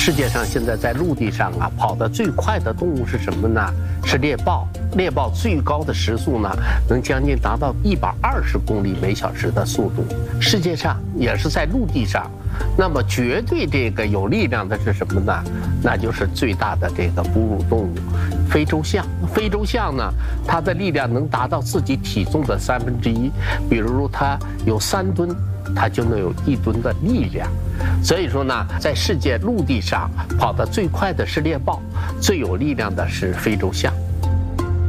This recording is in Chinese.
世界上现在在陆地上跑得最快的动物是什么呢？是猎豹。猎豹最高的时速呢，能将近达到120公里每小时的速度。世界上也是在陆地上，那么绝对这个有力量的是什么呢？那就是最大的这个哺乳动物——非洲象。非洲象呢，它的力量能达到自己体重的1/3，比如它有3吨，它就能有1吨的力量。所以说呢，在世界陆地上跑得最快的是猎豹，最有力量的是非洲象。